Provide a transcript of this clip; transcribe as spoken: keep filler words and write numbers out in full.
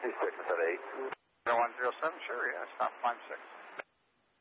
fifty-six at eight. zero one zero seven, sure, yeah, stop climb six.